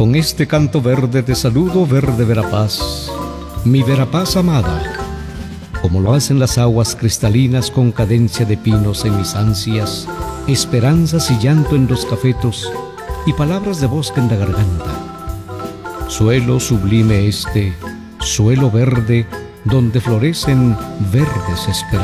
Con este canto verde te saludo, verde Verapaz, mi Verapaz amada, como lo hacen las aguas cristalinas con cadencia de pinos en mis ansias, esperanzas y llanto en los cafetos y palabras de bosque en la garganta. Suelo sublime este, suelo verde, donde florecen verdes esperanzas.